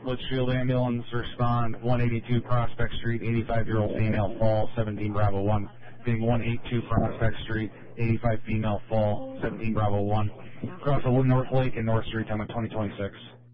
Litchfield Ambulance, respond 182 Prospect Street, 85-year-old female fall, 17 Bravo 1. Being 182 Prospect Street, 85 female fall, 17 Bravo 1. Across the North Lake and North Street, time of 2026.